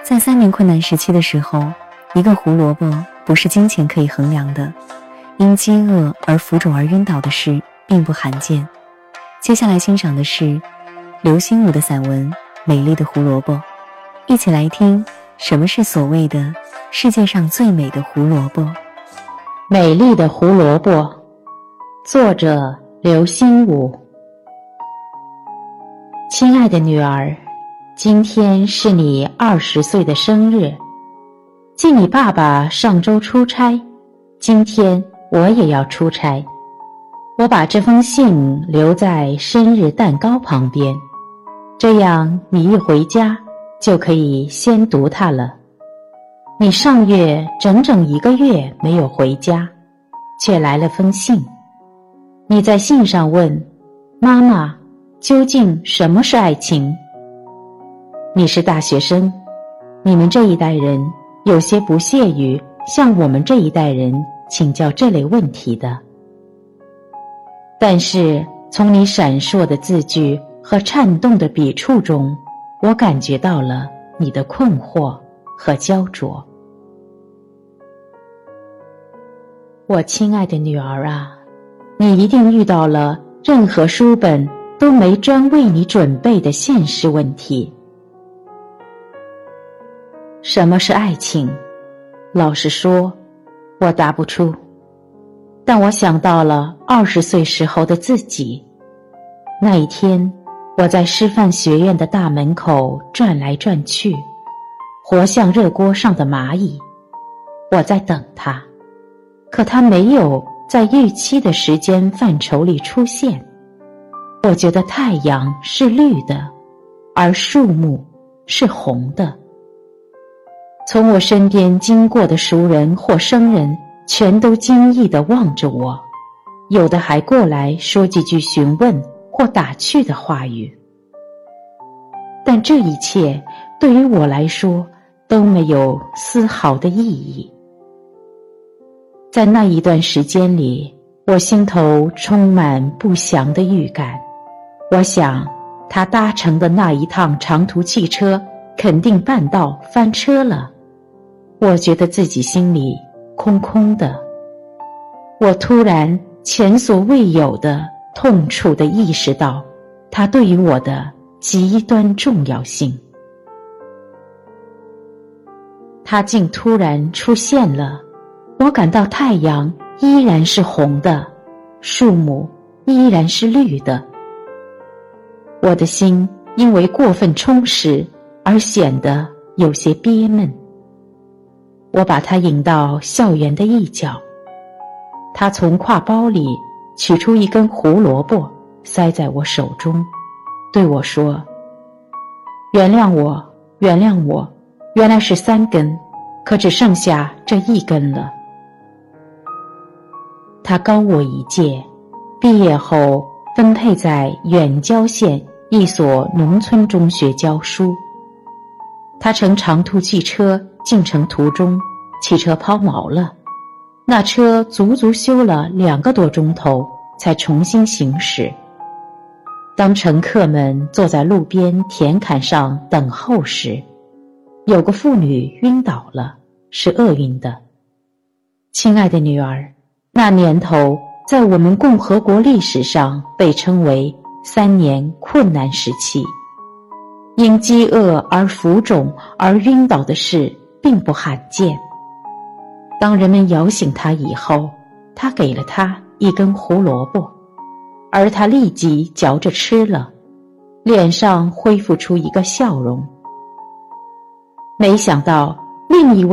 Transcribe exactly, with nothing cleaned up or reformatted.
在三年困难时期的时候，一个胡萝卜不是金钱可以衡量的，因饥饿而浮肿而晕倒的事并不罕见。接下来欣赏的是刘心武的散文《美丽的胡萝卜》，一起来听什么是所谓的世界上最美的胡萝卜。 美丽的胡萝卜，作者刘心武。亲爱的女儿，今天是你二十岁的生日。记你爸爸上周出差，今天我也要出差。我把这封信留在生日蛋糕旁边，这样你一回家就可以先读它了。你上月整整一个月没有回家，却来了封信。你在信上问妈妈，究竟什么是爱情？你是大学生，你们这一代人有些不屑于向我们这一代人请教这类问题的。但是从你闪烁的字句和颤动的笔触中，我感觉到了你的困惑和焦灼。我亲爱的女儿啊，你一定遇到了任何书本都没专为你准备的现实问题。什么是爱情？老实说，我答不出。但我想到了二十岁时候的自己。那一天，我在师范学院的大门口转来转去，活像热锅上的蚂蚁。我在等他，可他没有在预期的时间范畴里出现。我觉得太阳是绿的，而树木是红的。从我身边经过的熟人或生人全都惊异地望着我，有的还过来说几句询问或打趣的话语。但这一切对于我来说都没有丝毫的意义。在那一段时间里，我心头充满不祥的预感。我想，他搭乘的那一趟长途汽车肯定半道翻车了。我觉得自己心里空空的。我突然前所未有的痛楚地意识到它对于我的极端重要性。它竟突然出现了，我感到太阳依然是红的，树木依然是绿的。我的心因为过分充实而显得有些憋闷。我把他引到校园的一角，他从挎包里取出一根胡萝卜塞在我手中，对我说：原谅我，原谅我，原来是三根，可只剩下这一根了。他高我一届，毕业后分配在远郊县一所农村中学教书。他乘长途汽车进城途中，汽车抛锚了，那车足足修了两个多钟头才重新行驶。当乘客们坐在路边田坎上等候时，有个妇女晕倒了，是厄运的。亲爱的女儿，那年头在我们共和国历史上被称为三年困难时期。因饥饿而浮肿而晕倒的事并不罕见。当人们摇醒他以后，他给了他一根胡萝卜，而他立即嚼着吃了，脸上恢复出一个笑容。没想到另一位